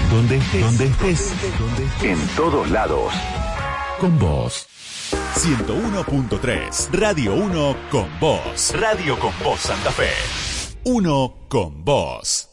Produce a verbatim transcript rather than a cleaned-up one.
Donde estés, donde estés, donde estés. En todos lados. Con vos. ciento uno punto tres. Radio uno con vos. Radio con vos Santa Fe. Uno con vos.